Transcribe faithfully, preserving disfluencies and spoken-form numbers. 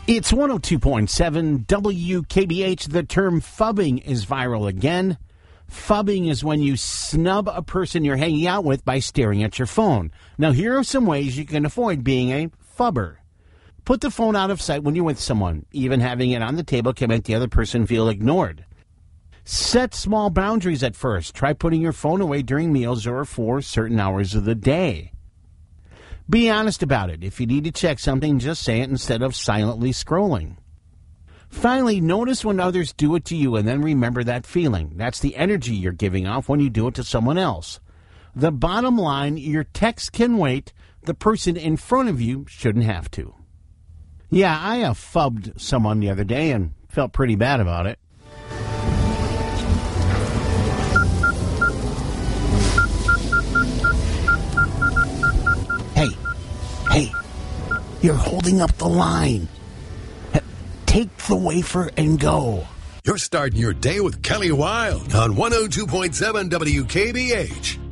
It's one oh two point seven W K B H. The term fubbing is viral again. Fubbing is when you snub a person you're hanging out with by staring at your phone. Now, here are some ways you can avoid being a fubber. Put the phone out of sight when you're with someone. Even having it on the table can make the other person feel ignored. Set small boundaries at first. Try putting your phone away during meals or for certain hours of the day. Be honest about it. If you need to check something, just say it instead of silently scrolling. Finally, notice when others do it to you and then remember that feeling. That's the energy you're giving off when you do it to someone else. The bottom line, your text can wait. The person in front of you shouldn't have to. Yeah, I uh, fubbed someone the other day and felt pretty bad about it. Hey, hey, you're holding up the line. Take the wafer and go. You're starting your day with Kelly Wilde on one oh two point seven W K B H.